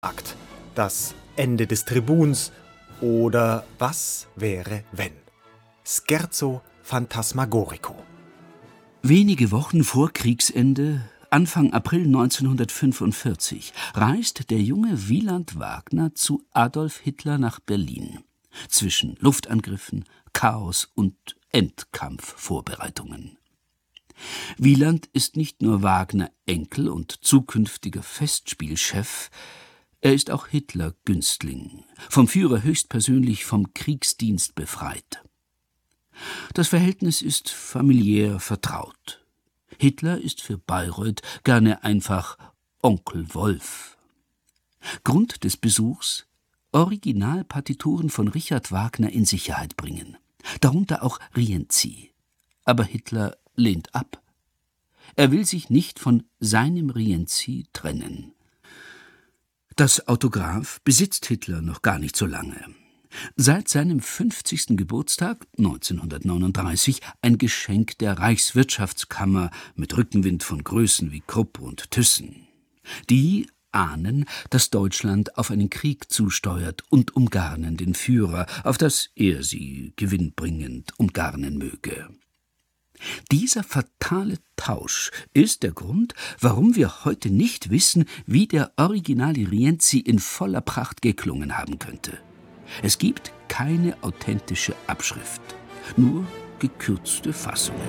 Akt, das Ende des Tribuns oder was wäre, wenn? Scherzo Phantasmagorico. Wenige Wochen vor Kriegsende, Anfang April 1945, reist der junge Wieland Wagner zu Adolf Hitler nach Berlin. Zwischen Luftangriffen, Chaos und Endkampfvorbereitungen. Wieland ist nicht nur Wagner-Enkel und zukünftiger Festspielchef, er ist auch Hitler-Günstling, vom Führer höchstpersönlich vom Kriegsdienst befreit. Das Verhältnis ist familiär vertraut. Hitler ist für Bayreuth gerne einfach Onkel Wolf. Grund des Besuchs: Originalpartituren von Richard Wagner in Sicherheit bringen, darunter auch Rienzi. Aber Hitler lehnt ab. Er will sich nicht von seinem Rienzi trennen. Das Autograph besitzt Hitler noch gar nicht so lange. Seit seinem 50. Geburtstag 1939 ein Geschenk der Reichswirtschaftskammer mit Rückenwind von Größen wie Krupp und Thyssen. Die ahnen, dass Deutschland auf einen Krieg zusteuert und umgarnen den Führer, auf dass er sie gewinnbringend umgarnen möge. Dieser fatale Tausch ist der Grund, warum wir heute nicht wissen, wie der originale Rienzi in voller Pracht geklungen haben könnte. Es gibt keine authentische Abschrift, nur gekürzte Fassungen.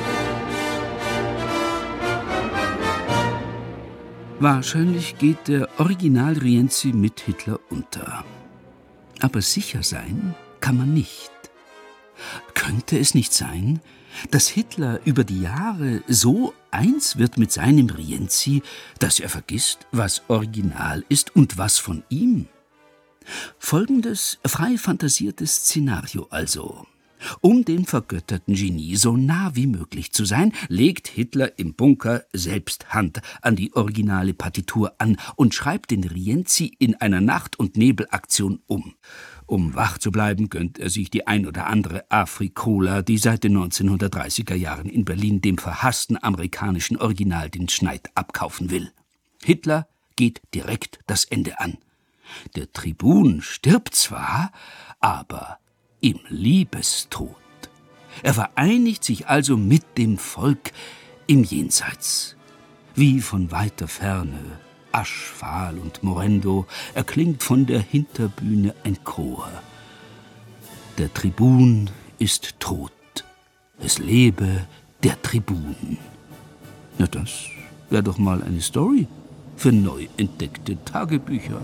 Wahrscheinlich geht der Original Rienzi mit Hitler unter. Aber sicher sein kann man nicht. Könnte es nicht sein, dass Hitler über die Jahre so eins wird mit seinem Rienzi, dass er vergisst, was Original ist und was von ihm? Folgendes frei fantasiertes Szenario also. Um dem vergötterten Genie so nah wie möglich zu sein, legt Hitler im Bunker selbst Hand an die originale Partitur an und schreibt den Rienzi in einer Nacht- und Nebelaktion um. Um wach zu bleiben, gönnt er sich die ein oder andere Afri-Cola, die seit den 1930er Jahren in Berlin dem verhassten amerikanischen Original den Schneid abkaufen will. Hitler geht direkt das Ende an. Der Tribun stirbt zwar, aber im Liebestod. Er vereinigt sich also mit dem Volk im Jenseits. Wie von weiter Ferne, aschfahl und morendo, erklingt von der Hinterbühne ein Chor. Der Tribun ist tot. Es lebe der Tribun. Na, das wäre doch mal eine Story für neu entdeckte Tagebücher.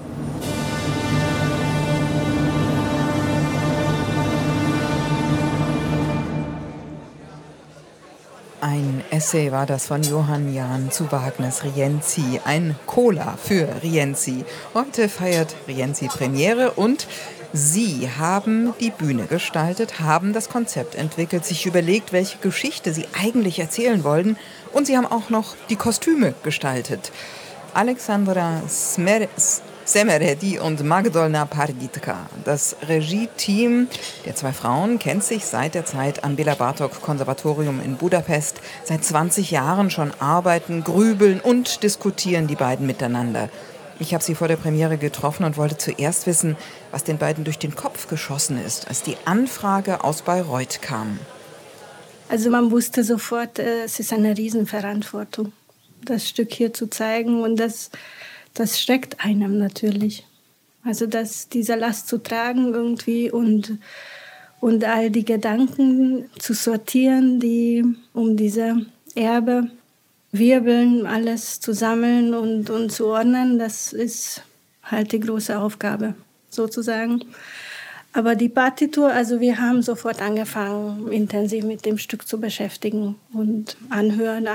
Ein Essay war das von Johann Jahn zu Wagners Rienzi, ein Cola für Rienzi. Heute feiert Rienzi Premiere und Sie haben die Bühne gestaltet, haben das Konzept entwickelt, sich überlegt, welche Geschichte Sie eigentlich erzählen wollten, und Sie haben auch noch die Kostüme gestaltet. Alexandra Semeredi und Magdolna Parditka. Das Regie-Team der zwei Frauen kennt sich seit der Zeit am Béla Bartók Konservatorium in Budapest. Seit 20 Jahren schon arbeiten, grübeln und diskutieren die beiden miteinander. Ich habe sie vor der Premiere getroffen und wollte zuerst wissen, was den beiden durch den Kopf geschossen ist, als die Anfrage aus Bayreuth kam. Also man wusste sofort, es ist eine Riesenverantwortung, das Stück hier zu zeigen, und das schreckt einem natürlich. Also dieser Last zu tragen irgendwie und all die Gedanken zu sortieren, die um diese Erbe wirbeln, alles zu sammeln und zu ordnen, das ist halt die große Aufgabe sozusagen. Aber die Partitur, also wir haben sofort angefangen, intensiv mit dem Stück zu beschäftigen und anhören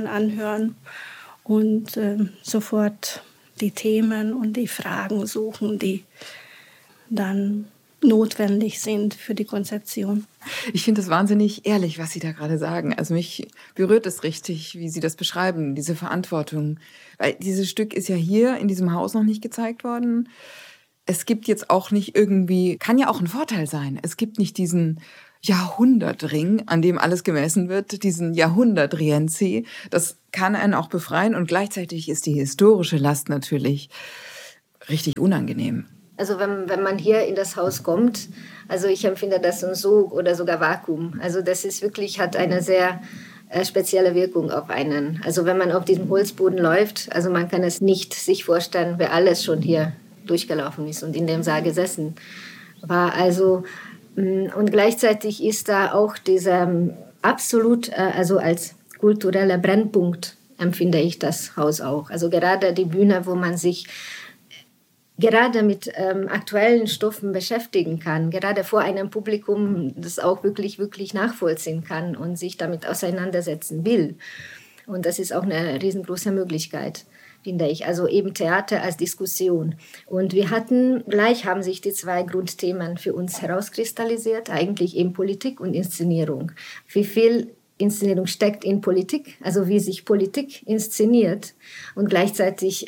und sofort die Themen und die Fragen suchen, die dann notwendig sind für die Konzeption. Ich finde es wahnsinnig ehrlich, was Sie da gerade sagen. Also mich berührt es richtig, wie Sie das beschreiben, diese Verantwortung. Weil dieses Stück ist ja hier in diesem Haus noch nicht gezeigt worden. Es gibt jetzt auch nicht irgendwie, kann ja auch ein Vorteil sein, es gibt nicht diesen Jahrhundertring, an dem alles gemessen wird, diesen Jahrhundert-Rienzi. Das kann einen auch befreien, und gleichzeitig ist die historische Last natürlich richtig unangenehm. Also wenn man hier in das Haus kommt, also ich empfinde das ein Sog oder sogar Vakuum. Also das ist wirklich, hat eine sehr spezielle Wirkung auf einen. Also wenn man auf diesem Holzboden läuft, also man kann es nicht sich vorstellen, wer alles schon hier durchgelaufen ist und in dem Saal gesessen war. Also und gleichzeitig ist da auch dieser absolut, also als kultureller Brennpunkt empfinde ich das Haus auch. Also gerade die Bühne, wo man sich gerade mit aktuellen Stoffen beschäftigen kann, gerade vor einem Publikum, das auch wirklich, wirklich nachvollziehen kann und sich damit auseinandersetzen will. Und das ist auch eine riesengroße Möglichkeit, finde ich. Also eben Theater als Diskussion. Und wir haben sich die zwei Grundthemen für uns herauskristallisiert, eigentlich eben Politik und Inszenierung. Wie viel Inszenierung steckt in Politik, also wie sich Politik inszeniert und gleichzeitig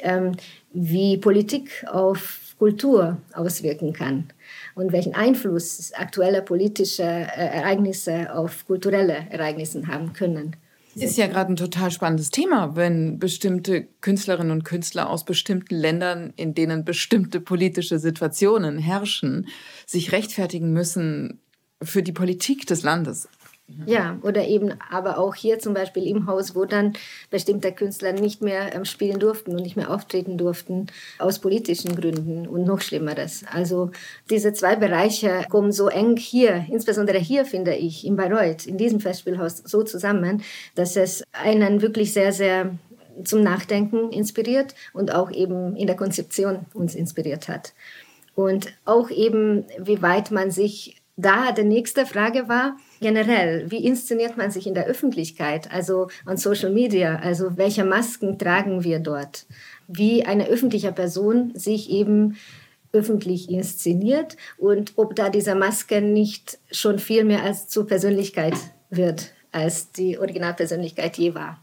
wie Politik auf Kultur auswirken kann und welchen Einfluss aktuelle politische Ereignisse auf kulturelle Ereignisse haben können. Ist ja gerade ein total spannendes Thema, wenn bestimmte Künstlerinnen und Künstler aus bestimmten Ländern, in denen bestimmte politische Situationen herrschen, sich rechtfertigen müssen für die Politik des Landes. Ja, oder eben aber auch hier zum Beispiel im Haus, wo dann bestimmte Künstler nicht mehr spielen durften und nicht mehr auftreten durften, aus politischen Gründen und noch Schlimmeres. Also diese zwei Bereiche kommen so eng hier, insbesondere hier finde ich, in Bayreuth, in diesem Festspielhaus so zusammen, dass es einen wirklich sehr, sehr zum Nachdenken inspiriert und auch eben in der Konzeption uns inspiriert hat. Und auch eben, wie weit man sich da, die nächste Frage war, generell, wie inszeniert man sich in der Öffentlichkeit, also an Social Media, also welche Masken tragen wir dort, wie eine öffentliche Person sich eben öffentlich inszeniert und ob da diese Maske nicht schon viel mehr als zur Persönlichkeit wird, als die Originalpersönlichkeit je war.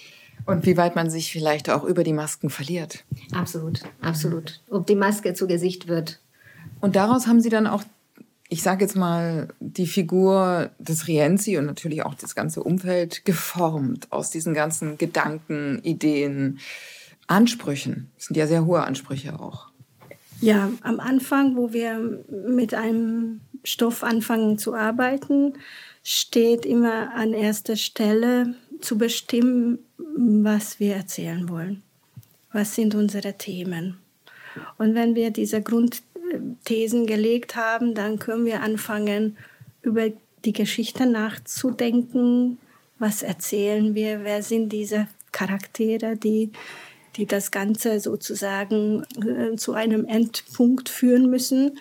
Und wie weit man sich vielleicht auch über die Masken verliert. Absolut, absolut. Ob die Maske zu Gesicht wird. Und daraus haben Sie dann auch, ich sage jetzt mal, die Figur des Rienzi und natürlich auch das ganze Umfeld geformt aus diesen ganzen Gedanken, Ideen, Ansprüchen. Das sind ja sehr hohe Ansprüche auch. Ja, am Anfang, wo wir mit einem Stoff anfangen zu arbeiten, steht immer an erster Stelle zu bestimmen, was wir erzählen wollen. Was sind unsere Themen? Und wenn wir diese Grundthesen gelegt haben, dann können wir anfangen, über die Geschichte nachzudenken. Was erzählen wir? Wer sind diese Charaktere, die das Ganze sozusagen zu einem Endpunkt führen müssen?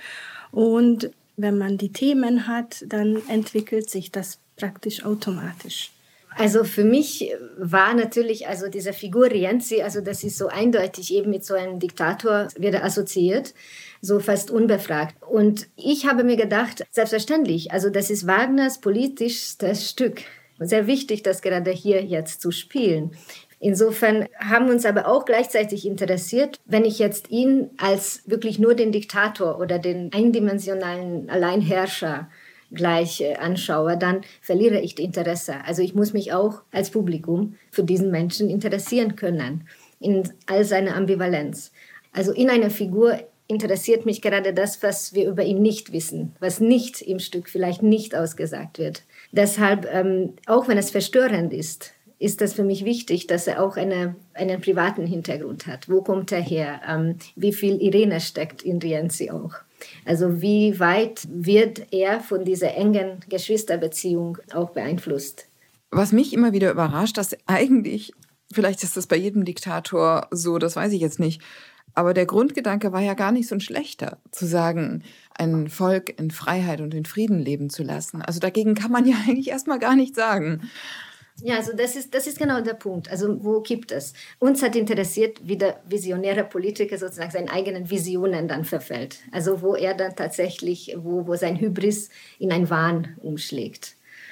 Und wenn man die Themen hat, dann entwickelt sich das praktisch automatisch. Also für mich war natürlich also diese Figur Rienzi, also das ist so eindeutig eben mit so einem Diktator wieder assoziiert, so fast unbefragt. Und ich habe mir gedacht, selbstverständlich, also das ist Wagners politischstes Stück. Sehr wichtig, das gerade hier jetzt zu spielen. Insofern haben uns aber auch gleichzeitig interessiert, wenn ich jetzt ihn als wirklich nur den Diktator oder den eindimensionalen Alleinherrscher gleich anschaue, dann verliere ich das Interesse. Also ich muss mich auch als Publikum für diesen Menschen interessieren können, in all seiner Ambivalenz. Also in einer Figur interessiert mich gerade das, was wir über ihn nicht wissen, was nicht im Stück vielleicht nicht ausgesagt wird. Deshalb, auch wenn es verstörend ist das für mich wichtig, dass er auch einen privaten Hintergrund hat. Wo kommt er her? Wie viel Irene steckt in Rienzi auch? Also wie weit wird er von dieser engen Geschwisterbeziehung auch beeinflusst? Was mich immer wieder überrascht, dass eigentlich, vielleicht ist das bei jedem Diktator so, das weiß ich jetzt nicht, aber der Grundgedanke war ja gar nicht so ein schlechter, zu sagen, ein Volk in Freiheit und in Frieden leben zu lassen. Also dagegen kann man ja eigentlich erstmal gar nichts sagen. Ja, also das ist genau der Punkt. Also wo kippt es? Uns hat interessiert, wie der visionäre Politiker sozusagen seinen eigenen Visionen dann verfällt. Also wo er dann tatsächlich, wo sein Hybris in ein Wahn umschlägt.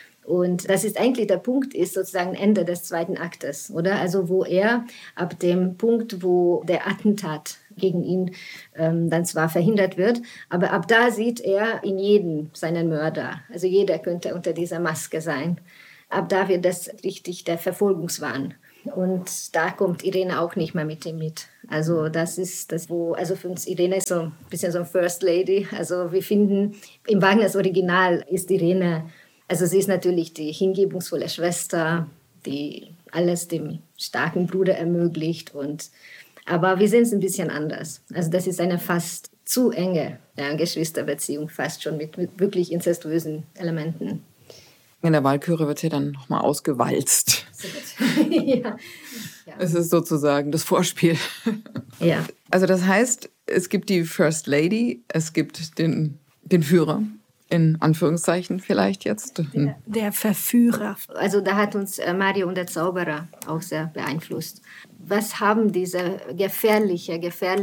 Und das ist eigentlich der Punkt, ist sozusagen Ende des zweiten Aktes, oder? Also wo er ab dem Punkt, wo der Attentat gegen ihn dann zwar verhindert wird, aber ab da sieht er in jedem seinen Mörder. Also jeder könnte unter dieser Maske sein. Ab da wird das richtig der Verfolgungswahn. Und da kommt Irene auch nicht mehr mit ihm mit. Also das ist das, also für uns Irene ist so ein bisschen so ein First Lady. Also wir finden, im Wagners Original ist Irene, also sie ist natürlich die hingebungsvolle Schwester, die alles dem starken Bruder ermöglicht. Aber wir sehen es ein bisschen anders. Also das ist eine fast zu enge Geschwisterbeziehung, fast schon mit wirklich inzestuösen Elementen. In der Walküre wird sie dann nochmal ausgewalzt. Ja. Es ist sozusagen das Vorspiel. Ja. Also das heißt, es gibt die First Lady, es gibt den Führer, in Anführungszeichen vielleicht jetzt. Der Verführer. Also da hat uns Mario und der Zauberer auch sehr beeinflusst. Was haben diese gefährliche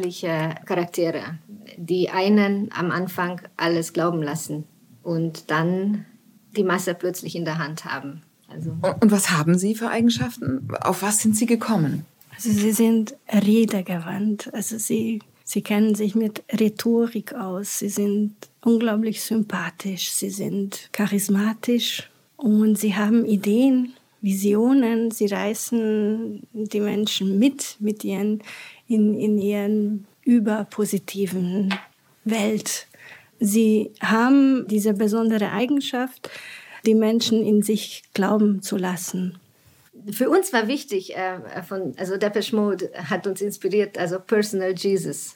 Charaktere, die einen am Anfang alles glauben lassen und dann die Masse plötzlich in der Hand haben? Also. Und was haben sie für Eigenschaften? Auf was sind sie gekommen? Also sie sind redegewandt. Also sie kennen sich mit Rhetorik aus. Sie sind unglaublich sympathisch. Sie sind charismatisch und sie haben Ideen, Visionen. Sie reißen die Menschen mit ihren in ihren überpositiven Welt. Sie haben diese besondere Eigenschaft, die Menschen in sich glauben zu lassen. Für uns war wichtig, also Depeche Mode hat uns inspiriert, also Personal Jesus.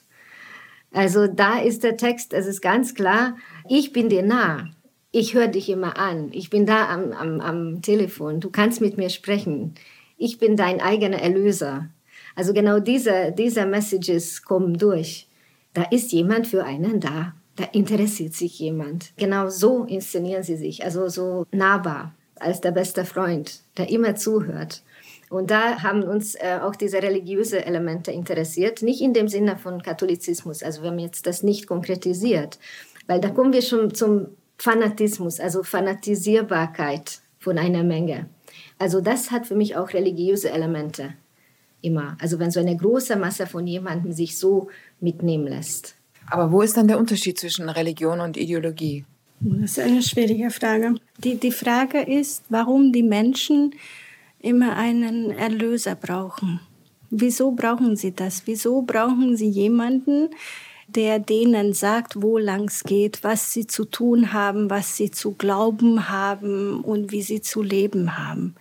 Also da ist der Text, es ist ganz klar, ich bin dir nah, ich höre dich immer an, ich bin da am Telefon, du kannst mit mir sprechen, ich bin dein eigener Erlöser. Also genau diese Messages kommen durch. Da ist jemand für einen da. Da interessiert sich jemand. Genau so inszenieren sie sich, also so nahbar, als der beste Freund, der immer zuhört. Und da haben uns auch diese religiösen Elemente interessiert, nicht in dem Sinne von Katholizismus, also wir haben jetzt das nicht konkretisiert, weil da kommen wir schon zum Fanatismus, also Fanatisierbarkeit von einer Menge. Also das hat für mich auch religiöse Elemente immer. Also wenn so eine große Masse von jemandem sich so mitnehmen lässt. Aber wo ist dann der Unterschied zwischen Religion und Ideologie? Das ist eine schwierige Frage. Die Frage ist, warum die Menschen immer einen Erlöser brauchen. Wieso brauchen sie das? Wieso brauchen sie jemanden, der denen sagt, wo lang's geht, was sie zu tun haben, was sie zu glauben haben und wie sie zu leben haben?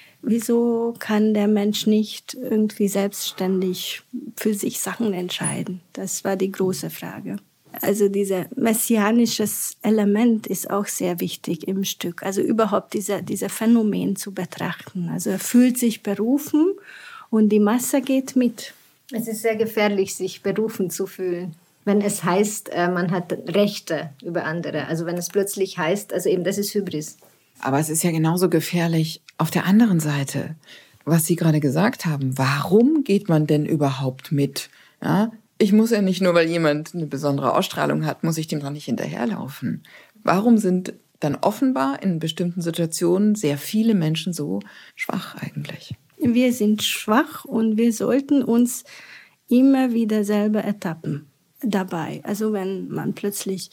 Wieso kann der Mensch nicht irgendwie selbstständig für sich Sachen entscheiden? Das war die große Frage. Also dieses messianisches Element ist auch sehr wichtig im Stück. Also überhaupt dieser Phänomen zu betrachten. Also er fühlt sich berufen und die Masse geht mit. Es ist sehr gefährlich, sich berufen zu fühlen. Wenn es heißt, man hat Rechte über andere. Also wenn es plötzlich heißt, also eben das ist Hybris. Aber es ist ja genauso gefährlich auf der anderen Seite, was Sie gerade gesagt haben. Warum geht man denn überhaupt mit? Ja? Ich muss ja nicht nur, weil jemand eine besondere Ausstrahlung hat, muss ich dem doch nicht hinterherlaufen. Warum sind dann offenbar in bestimmten Situationen sehr viele Menschen so schwach eigentlich? Wir sind schwach und wir sollten uns immer wieder selber ertappen dabei. Also wenn man plötzlich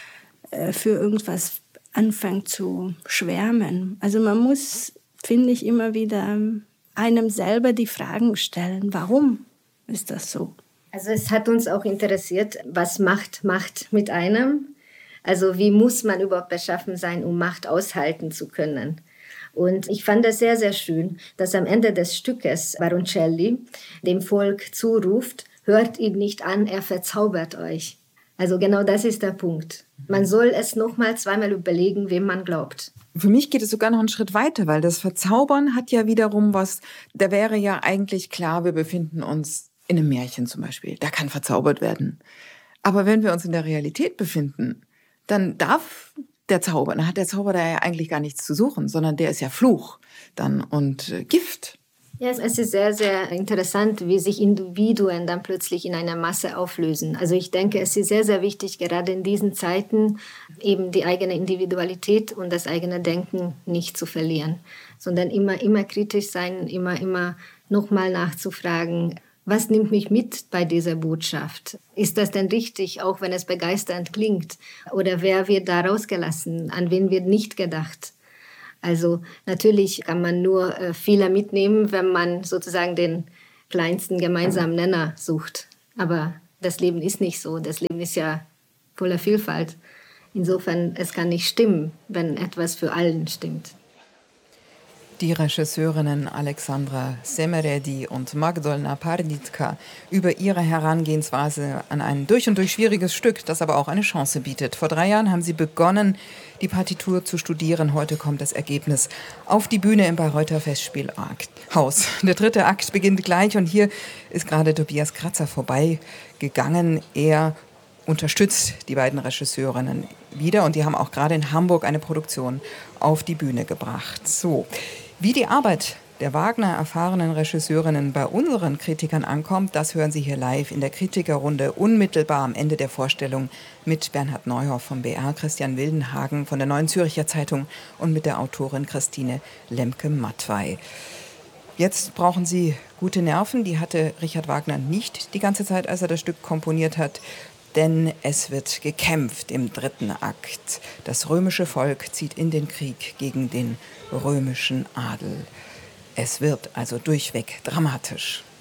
für irgendwas anfängt zu schwärmen. Also man muss, finde ich, immer wieder einem selber die Fragen stellen. Warum ist das so? Also es hat uns auch interessiert, was Macht macht mit einem. Also wie muss man überhaupt beschaffen sein, um Macht aushalten zu können? Und ich fand das sehr, sehr schön, dass am Ende des Stückes Baroncelli dem Volk zuruft, hört ihn nicht an, er verzaubert euch. Also genau das ist der Punkt. Man soll es nochmal zweimal überlegen, wem man glaubt. Für mich geht es sogar noch einen Schritt weiter, weil das Verzaubern hat ja wiederum was, da wäre ja eigentlich klar, wir befinden uns in einem Märchen zum Beispiel. Da kann verzaubert werden. Aber wenn wir uns in der Realität befinden, dann darf der Zauber, dann hat der Zauber da ja eigentlich gar nichts zu suchen, sondern der ist ja Fluch dann und Gift. Ja, es ist sehr, sehr interessant, wie sich Individuen dann plötzlich in einer Masse auflösen. Also ich denke, es ist sehr, sehr wichtig, gerade in diesen Zeiten eben die eigene Individualität und das eigene Denken nicht zu verlieren, sondern immer kritisch sein, immer nochmal nachzufragen, was nimmt mich mit bei dieser Botschaft? Ist das denn richtig, auch wenn es begeisternd klingt? Oder wer wird da rausgelassen? An wen wird nicht gedacht? Also natürlich kann man nur Fehler mitnehmen, wenn man sozusagen den kleinsten gemeinsamen Nenner sucht. Aber das Leben ist nicht so. Das Leben ist ja voller Vielfalt. Insofern, es kann nicht stimmen, wenn etwas für allen stimmt. Die Regisseurinnen Alexandra Semeredi und Magdolna Parditka über ihre Herangehensweise an ein durch und durch schwieriges Stück, das aber auch eine Chance bietet. Vor 3 Jahren haben sie begonnen, die Partitur zu studieren. Heute kommt das Ergebnis auf die Bühne im Bayreuther Festspielhaus. Der 3. Akt beginnt gleich und hier ist gerade Tobias Kratzer vorbeigegangen. Er unterstützt die beiden Regisseurinnen wieder und die haben auch gerade in Hamburg eine Produktion auf die Bühne gebracht. So, wie die Arbeit der Wagner-erfahrenen Regisseurinnen bei unseren Kritikern ankommt, das hören Sie hier live in der Kritikerrunde unmittelbar am Ende der Vorstellung mit Bernhard Neuhoff vom BR, Christian Wildenhagen von der Neuen Zürcher Zeitung und mit der Autorin Christine Lemke-Mattwey. Jetzt brauchen Sie gute Nerven, die hatte Richard Wagner nicht die ganze Zeit, als er das Stück komponiert hat. Denn es wird gekämpft im 3. Akt. Das römische Volk zieht in den Krieg gegen den römischen Adel. Es wird also durchweg dramatisch.